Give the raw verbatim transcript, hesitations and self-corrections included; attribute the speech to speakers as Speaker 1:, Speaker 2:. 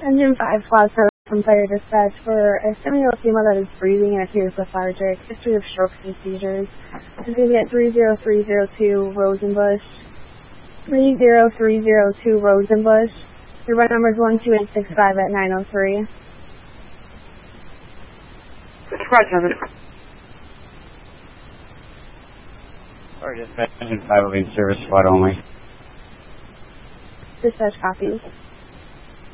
Speaker 1: Engine five, Squad seven from Fire Dispatch for a seven-year-old female that is breathing and appears lethargic, history of strokes and seizures. She's going to be at three zero three zero two Rosenbush. three zero three zero two Rosenbush. Your run number is one two eight six five at nine oh three.
Speaker 2: Squad seven.
Speaker 3: Or dispatch, engine five will be in service, squad only.
Speaker 1: Dispatch copies.